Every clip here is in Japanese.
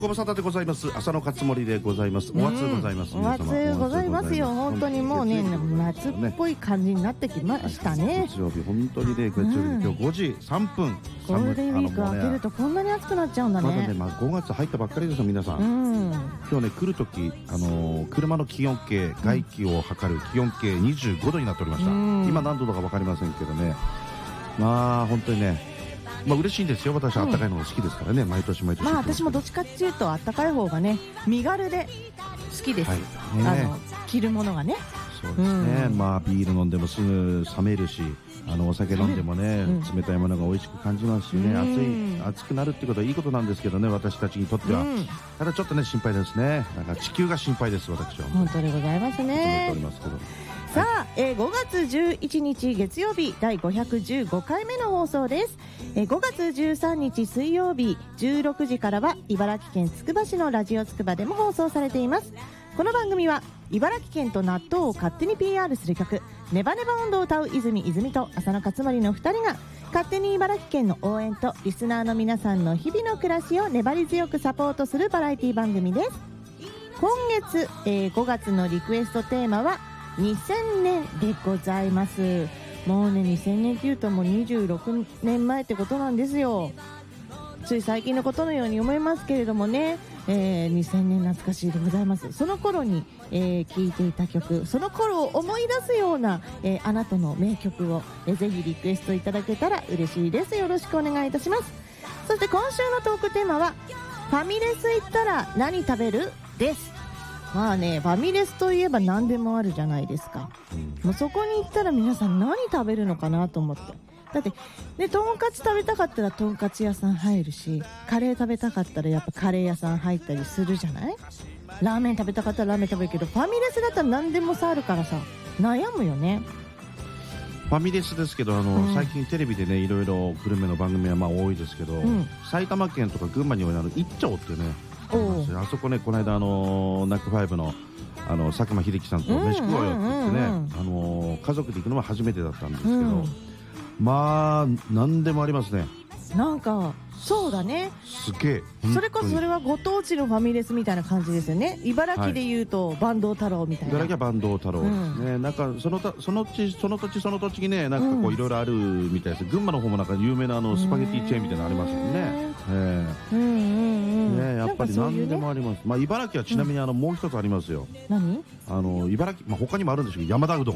ご無沙汰でございます。浅野勝盛でございます。お暑うございます。 お暑うございますよ。本当にもうね、夏っぽい感じになってきましたね。 月曜日、本当にね、月曜日、今日5時3分。 ゴールデンウィーク明けるとこんなに暑くなっちゃうんだね。 まだね、5月入ったばっかりですよ、皆さん。今日ね、来るとき、車の気温計、外気を測る気温計25度になっておりました。今何度だか分かりませんけどね。まあ、本当にね。嬉しいんですよ。私は暖かいのが好きですからね、毎年毎年。 私もどっちかっていうと暖かい方がね、身軽で好きです。着るものがね。 そうですね。ビール飲んでもすぐ冷めるし、お酒飲んでもね、冷たいものが美味しく感じますしね、暑くなるってことはいいことなんですけどね、私たちにとっては。ただちょっとね、心配ですね。なんか地球が心配です、私は。 本当でございますね。さあ、5月11日月曜日第515回目の放送です。5月13日水曜日16時からは茨城県つくば市のラジオつくばでも放送されています。この番組は茨城県と納豆を勝手に PR する曲ネバネバ音頭を歌う泉と浅野勝盛の2人が勝手に茨城県の応援とリスナーの皆さんの日々の暮らしを粘り強くサポートするバラエティ番組です。今月、5月のリクエストテーマは2000年でございます。もうね、2000年っていうともう26年前ってことなんですよ。つい最近のことのように思いますけれどもね、2000年懐かしいでございます。その頃に、聴いていた曲、その頃を思い出すような、あなたの名曲を、ぜひリクエストいただけたら嬉しいです。よろしくお願いいたします。そして今週のトークテーマはファミレス行ったら何食べるです。まあね、ファミレスといえば何でもあるじゃないですか。もうそこに行ったら皆さん何食べるのかなと思って。だってね、とんかつ食べたかったらとんかつ屋さん入るし、カレー食べたかったらやっぱカレー屋さん入ったりするじゃない。ラーメン食べたかったらラーメン食べるけど、ファミレスだったら何でもさあるからさ、悩むよね。 ファミレスですけど、最近テレビでね、いろいろグルメの番組は多いですけど、埼玉県とか群馬には一丁ってね、あそこね、この間ナックファイブの佐久間秀樹さんと飯食おうよって言ってね、家族で行くのは初めてだったんですけど、何でもありますね。 なんかそうだね、 すげえ。 それこそそれはご当地のファミレスみたいな感じですよね。茨城でいうと坂東太郎みたいな。 茨城は坂東太郎ですね。なんかその土地にね、なんかこういろいろあるみたいです。群馬の方もなんか有名なスパゲティチェーンみたいなのありますよね。やっぱり何でもあります。茨城はちなみにもう一つありますよ。 何？ 茨城、他にもあるんですけど、山田うどん。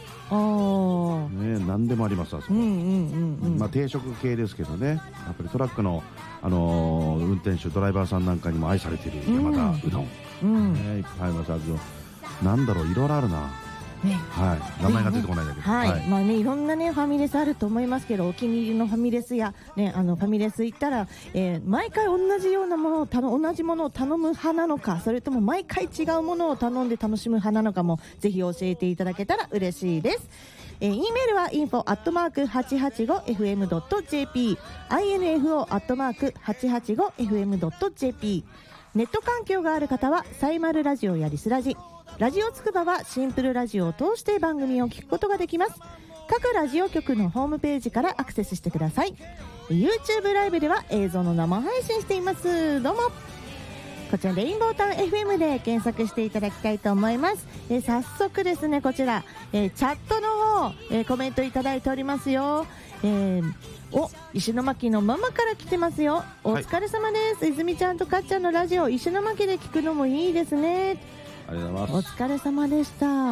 何でもあります。あそこ。定食系ですけどね、やっぱりトラックの運転手、ドライバーさんなんかにも愛されている山田うどん。いっぱいあります。なんだろう、いろいろあるな。名前が出てこないんだけど。 いろんなねファミレスあると思いますけど、お気に入りのファミレスやね、ファミレス行ったら、毎回同じようなものを同じものを頼む派なのか、それとも毎回違うものを頼んで楽しむ派なのかもぜひ教えていただけたら嬉しいです。E メールは info@885fm.jp info@885fm.jp。 ネット環境がある方はサイマルラジオやリスラジ、ラジオつくばはシンプルラジオを通して番組を聞くことができます。各ラジオ局のホームページからアクセスしてください。 YouTube ライブでは映像の生配信しています。どうもこちらレインボータウン FM で検索していただきたいと思います。早速ですね、こちら、チャットの方、コメントいただいておりますよ。石巻のママから来てますよ。お疲れ様です、泉ちゃんとかっちゃんのラジオ石巻で聞くのもいいですね。 ありがとうございます。 お疲れ様でした。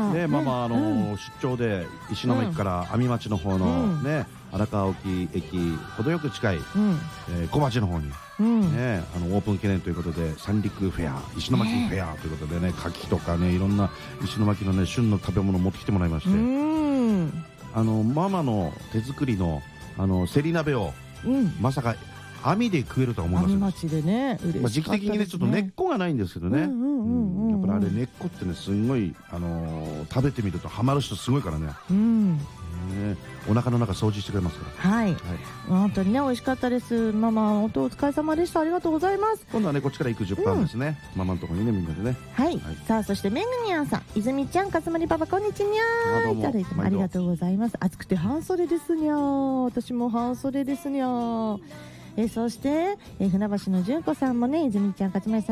出張で石巻から阿見町の方のね、荒川沖駅程よく近い小町の方にオープン記念ということで三陸フェア、石巻フェアということでね、牡蠣とかね、いろんな石巻のね旬の食べ物を持ってきてもらいまして、ママの手作りのせり鍋をまさか網で食えるとは思いません。 網町でね、嬉しかったですね。 時期的にねちょっと根っこがないんですけどね、やっぱりあれ根っこってね、すごい食べてみるとハマる人すごいからね。お腹の中掃除してくれますから。本当にね美味しかったです。ママ本当お疲れ様でした。ありがとうございます。今度はねこっちから行く10分ですね、ママのところにね、みんなでね。 さあ、そしてめぐにゃんさん、泉ちゃん、かつまりパパ、こんにちにゃーいただいてもありがとうございます。暑くて半袖ですにゃー。私も半袖ですにゃー。 そして、船橋の純子さんもね、泉ちゃん、勝前さん